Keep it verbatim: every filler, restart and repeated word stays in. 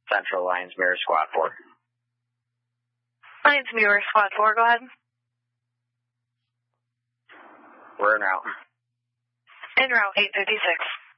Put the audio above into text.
Central Lions Mirror Squad four. Lions Mirror Squad four, go ahead. We're en route. En route eight fifty-six.